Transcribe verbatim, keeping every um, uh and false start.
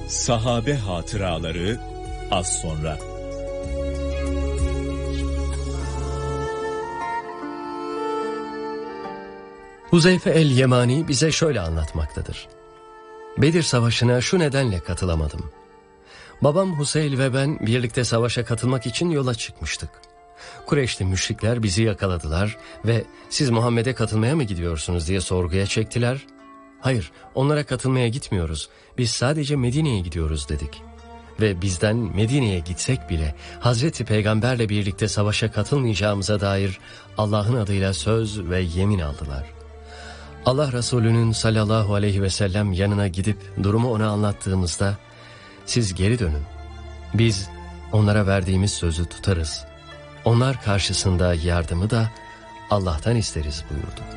Sahabe hatıraları az sonra. Huzeyfe el-Yemani bize şöyle anlatmaktadır. Bedir Savaşı'na şu nedenle katılamadım. Babam Huseyl ve ben birlikte savaşa katılmak için yola çıkmıştık. Kureyşli müşrikler bizi yakaladılar ve siz Muhammed'e katılmaya mı gidiyorsunuz diye sorguya çektiler. Hayır, onlara katılmaya gitmiyoruz. Biz sadece Medine'ye gidiyoruz dedik. Ve bizden Medine'ye gitsek bile Hazreti Peygamberle birlikte savaşa katılmayacağımıza dair Allah'ın adıyla söz ve yemin aldılar. Allah Resulü'nün sallallahu aleyhi ve sellem yanına gidip durumu ona anlattığımızda siz geri dönün. Biz onlara verdiğimiz sözü tutarız. Onlar karşısında yardımı da Allah'tan isteriz buyurdu.